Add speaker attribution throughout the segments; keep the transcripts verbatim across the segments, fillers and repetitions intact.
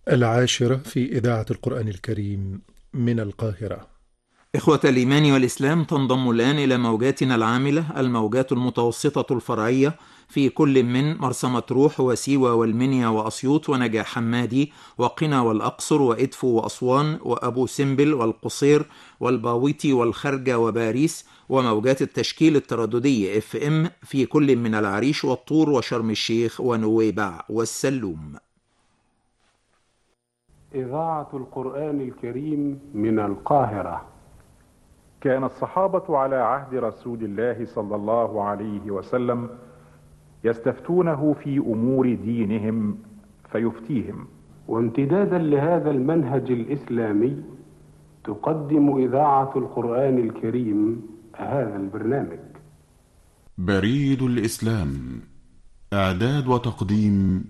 Speaker 1: العاشرة في إذاعة القرآن الكريم من القاهرة.
Speaker 2: إخوة الإيمان والإسلام، تنضم الآن إلى موجاتنا العاملة الموجات المتوسطة الفرعية في كل من مرسى مطروح وسيوة والمنيا وأسيوط ونجع حمادي وقنا والأقصر وإدفو وأسوان وأبو سمبل والقصير والباويتي والخرجة وباريس، وموجات التشكيل الترددي اف ام في كل من العريش والطور وشرم الشيخ ونويبع والسلوم.
Speaker 3: إذاعة القرآن الكريم من القاهرة.
Speaker 4: كان الصحابة على عهد رسول الله صلى الله عليه وسلم يستفتونه في أمور دينهم فيفتيهم.
Speaker 3: وامتدادا لهذا المنهج الإسلامي تقدم إذاعة القرآن الكريم هذا البرنامج.
Speaker 5: بريد الإسلام، إعداد وتقديم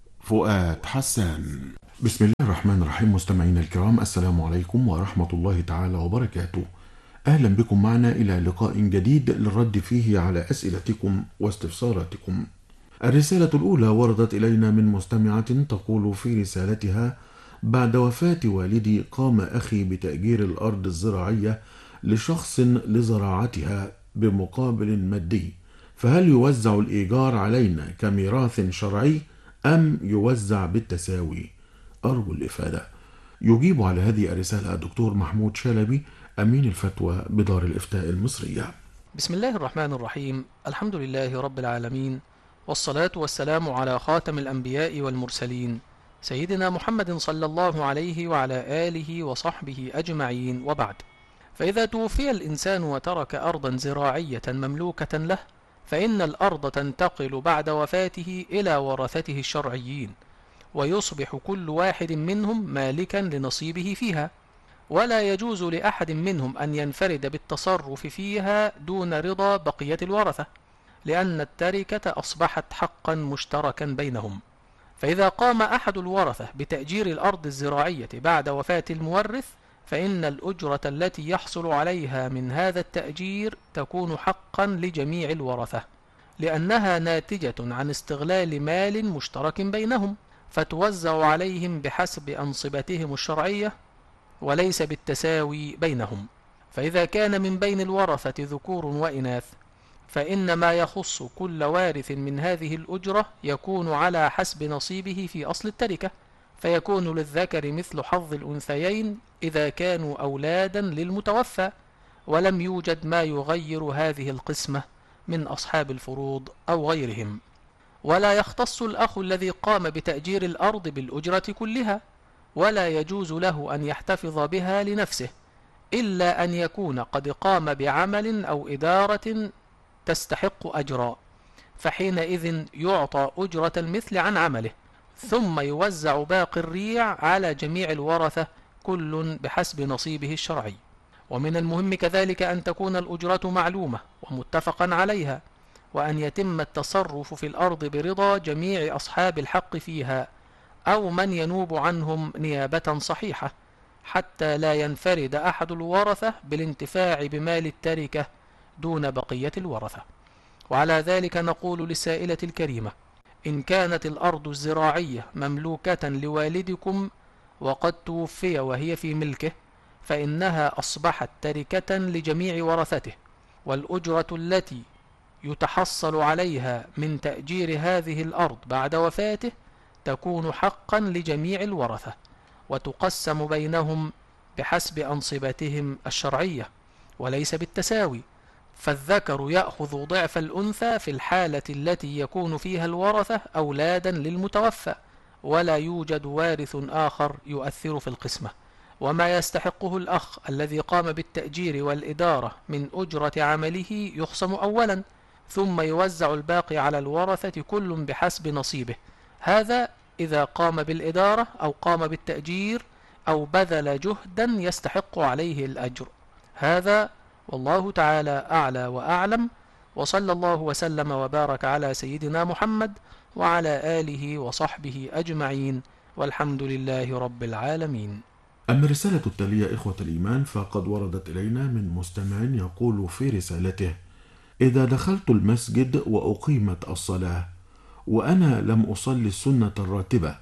Speaker 5: فؤاد حسان. بسم الله الرحمن الرحيم. مستمعينا الكرام، السلام عليكم ورحمة الله تعالى وبركاته. أهلا بكم معنا إلى لقاء جديد للرد فيه على أسئلتكم واستفساراتكم. الرسالة الأولى وردت إلينا من مستمعة تقول في رسالتها: بعد وفاة والدي قام أخي بتأجير الأرض الزراعية لشخص لزراعتها بمقابل مادي، فهل يوزع الإيجار علينا كميراث شرعي أم يوزع بالتساوي؟ أرجو الإفادة. يجيب على هذه الرسالة الدكتور محمود شلبي، أمين الفتوى بدار الإفتاء المصرية.
Speaker 6: بسم الله الرحمن الرحيم. الحمد لله رب العالمين، والصلاة والسلام على خاتم الأنبياء والمرسلين سيدنا محمد صلى الله عليه وعلى آله وصحبه أجمعين، وبعد. فإذا توفي الإنسان وترك أرضا زراعية مملوكة له، فإن الأرض تنتقل بعد وفاته إلى ورثته الشرعيين، ويصبح كل واحد منهم مالكا لنصيبه فيها، ولا يجوز لأحد منهم أن ينفرد بالتصرف فيها دون رضا بقية الورثة، لأن التركة أصبحت حقا مشتركا بينهم. فإذا قام أحد الورثة بتأجير الأرض الزراعية بعد وفاة المورث، فإن الأجرة التي يحصل عليها من هذا التأجير تكون حقا لجميع الورثة، لأنها ناتجة عن استغلال مال مشترك بينهم، فتوزع عليهم بحسب أنصبتهم الشرعية وليس بالتساوي بينهم. فإذا كان من بين الورثة ذكور وإناث، فإن ما يخص كل وارث من هذه الأجرة يكون على حسب نصيبه في أصل التركة، فيكون للذكر مثل حظ الأنثيين إذا كانوا أولادا للمتوفى، ولم يوجد ما يغير هذه القسمة من أصحاب الفروض أو غيرهم. ولا يختص الأخ الذي قام بتأجير الأرض بالأجرة كلها، ولا يجوز له أن يحتفظ بها لنفسه، إلا أن يكون قد قام بعمل أو إدارة تستحق أجرا، فحينئذ يعطى أجرة المثل عن عمله، ثم يوزع باقي الريع على جميع الورثة كل بحسب نصيبه الشرعي. ومن المهم كذلك أن تكون الأجرة معلومة ومتفقا عليها، وأن يتم التصرف في الأرض برضا جميع أصحاب الحق فيها أو من ينوب عنهم نيابة صحيحة، حتى لا ينفرد أحد الورثة بالانتفاع بمال التركة دون بقية الورثة. وعلى ذلك نقول للسائلة الكريمة: إن كانت الأرض الزراعية مملوكة لوالدكم وقد توفي وهي في ملكه، فإنها أصبحت تركة لجميع ورثته، والأجرة التي يتحصل عليها من تأجير هذه الأرض بعد وفاته تكون حقا لجميع الورثة، وتقسم بينهم بحسب أنصبتهم الشرعية وليس بالتساوي، فالذكر يأخذ ضعف الأنثى في الحالة التي يكون فيها الورثة أولادا للمتوفى، ولا يوجد وارث آخر يؤثر في القسمة. وما يستحقه الأخ الذي قام بالتأجير والإدارة من أجرة عمله يخصم أولا، ثم يوزع الباقي على الورثة كل بحسب نصيبه. هذا إذا قام بالإدارة أو قام بالتأجير أو بذل جهدا يستحق عليه الأجر. هذا والله تعالى أعلى وأعلم، وصلى الله وسلم وبارك على سيدنا محمد وعلى آله وصحبه أجمعين، والحمد لله رب العالمين.
Speaker 5: أما الرسالة التالية إخوة الإيمان فقد وردت إلينا من مستمع يقول في رسالته: إذا دخلت المسجد وأقيمت الصلاة وأنا لم أصلي السنة الراتبة،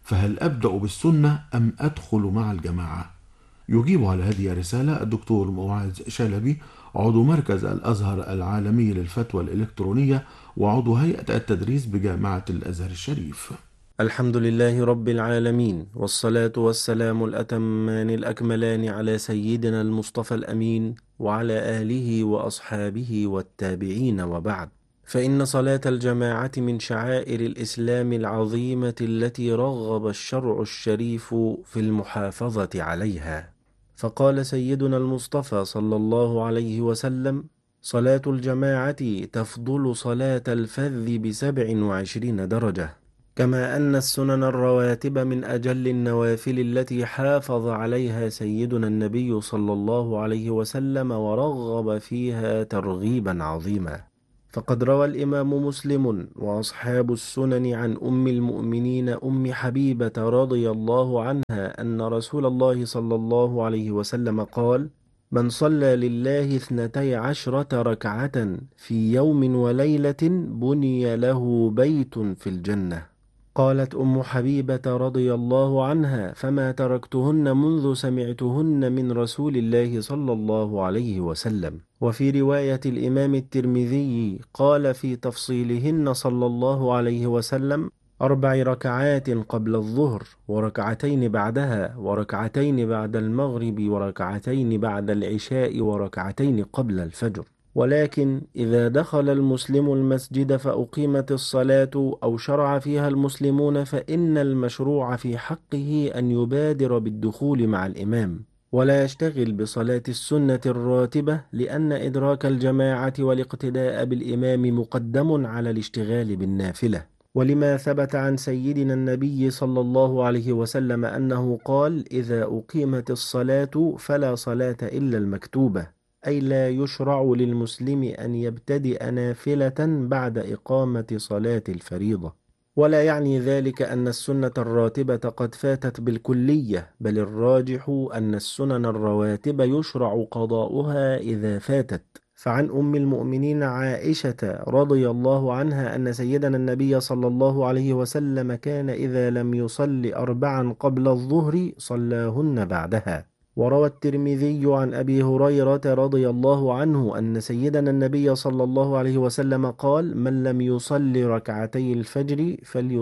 Speaker 5: فهل أبدأ بالسنة أم أدخل مع الجماعة؟ يجيب على هذه الرسالة الدكتور معاذ شلبي، عضو مركز الأزهر العالمي للفتوى الإلكترونية وعضو هيئة التدريس بجامعة الأزهر الشريف.
Speaker 7: الحمد لله رب العالمين، والصلاة والسلام الأتمان الأكملان على سيدنا المصطفى الأمين وعلى آله وأصحابه والتابعين، وبعد. فإن صلاة الجماعة من شعائر الإسلام العظيمة التي رغب الشرع الشريف في المحافظة عليها. فقال سيدنا المصطفى صلى الله عليه وسلم: صلاة الجماعة تفضل صلاة الفذ بسبع وعشرين درجة. كما أن السنن الرواتب من أجل النوافل التي حافظ عليها سيدنا النبي صلى الله عليه وسلم ورغب فيها ترغيبا عظيما. فقد روى الإمام مسلم وأصحاب السنن عن أم المؤمنين أم حبيبة رضي الله عنها أن رسول الله صلى الله عليه وسلم قال: من صلى لله اثنتي عشرة ركعة في يوم وليلة بني له بيت في الجنة. قالت أم حبيبة رضي الله عنها: فما تركتهن منذ سمعتهن من رسول الله صلى الله عليه وسلم. وفي رواية الإمام الترمذي قال في تفصيلهن صلى الله عليه وسلم: أربع ركعات قبل الظهر، وركعتين بعدها، وركعتين بعد المغرب، وركعتين بعد العشاء، وركعتين قبل الفجر. ولكن إذا دخل المسلم المسجد فأقيمت الصلاة أو شرع فيها المسلمون فإن المشروع في حقه أن يبادر بالدخول مع الإمام، ولا يشتغل بصلاة السنة الراتبة، لأن إدراك الجماعة والاقتداء بالإمام مقدم على الاشتغال بالنافلة. ولما ثبت عن سيدنا النبي صلى الله عليه وسلم أنه قال: إذا أقيمت الصلاة فلا صلاة إلا المكتوبة، أي لا يشرع للمسلم أن يبتدئ نافلة بعد إقامة صلاة الفريضة. ولا يعني ذلك أن السنة الراتبة قد فاتت بالكلية، بل الراجح أن السنن الرواتب يشرع قضاؤها إذا فاتت. فعن أم المؤمنين عائشة رضي الله عنها أن سيدنا النبي صلى الله عليه وسلم كان إذا لم يصل أربعا قبل الظهر صلاهن بعدها. وروى الترمذي عن أبي هريرة رضي الله عنه أن سيدنا النبي صلى الله عليه وسلم قال: من لم يصل ركعتي الفجر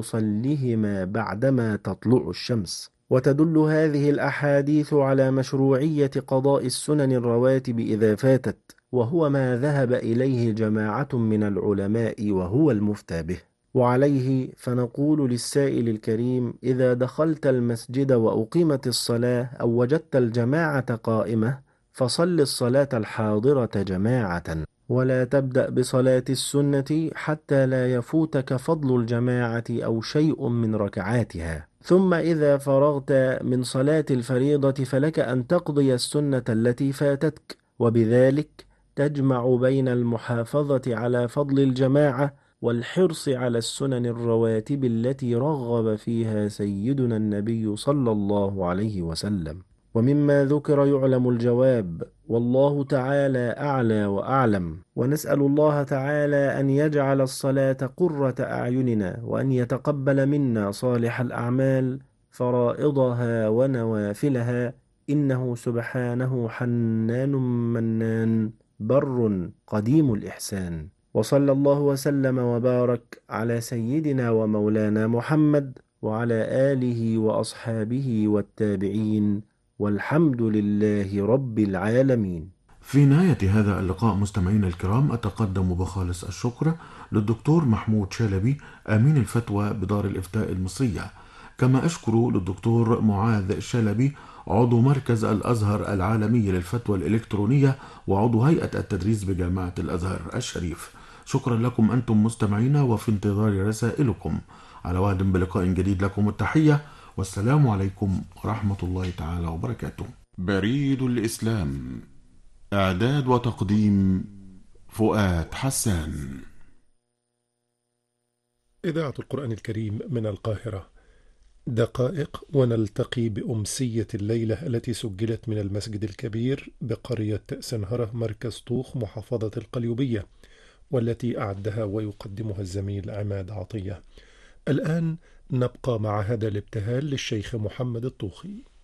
Speaker 7: فليصلهما بعدما تطلع الشمس. وتدل هذه الأحاديث على مشروعية قضاء السنن الرواتب إذا فاتت، وهو ما ذهب إليه جماعة من العلماء وهو المفتى به. وعليه فنقول للسائل الكريم: إذا دخلت المسجد وأقيمت الصلاة أو وجدت الجماعة قائمة فصل الصلاة الحاضرة جماعة، ولا تبدأ بصلاة السنة حتى لا يفوتك فضل الجماعة أو شيء من ركعاتها. ثم إذا فرغت من صلاة الفريضة فلك أن تقضي السنة التي فاتتك، وبذلك تجمع بين المحافظة على فضل الجماعة والحرص على السنن الرواتب التي رغب فيها سيدنا النبي صلى الله عليه وسلم. ومما ذكر يعلم الجواب، والله تعالى أعلى وأعلم. ونسأل الله تعالى أن يجعل الصلاة قرة أعيننا، وأن يتقبل منا صالح الأعمال فرائضها ونوافلها، إنه سبحانه حنان منان بر قديم الإحسان. وصلى الله وسلم وبارك على سيدنا ومولانا محمد وعلى آله وأصحابه والتابعين، والحمد لله رب العالمين.
Speaker 5: في نهاية هذا اللقاء مستمعينا الكرام، أتقدم بخالص الشكر للدكتور محمود شلبي أمين الفتوى بدار الإفتاء المصرية، كما أشكر للدكتور معاذ شلبي عضو مركز الأزهر العالمي للفتوى الإلكترونية وعضو هيئة التدريس بجامعة الأزهر الشريف. شكرا لكم أنتم مستمعينا، وفي انتظار رسائلكم. على وعد بلقاء جديد، لكم التحية والسلام عليكم ورحمة الله تعالى وبركاته.
Speaker 8: بريد الإسلام، إعداد وتقديم فؤاد حسان.
Speaker 1: إذاعة القرآن الكريم من القاهرة. دقائق ونلتقي بأمسية الليلة التي سجلت من المسجد الكبير بقرية سنهرة مركز طوخ محافظة القليوبية، والتي أعدها ويقدمها الزميل عماد عطية. الآن نبقى مع هذا الابتهال للشيخ محمد الطوخي.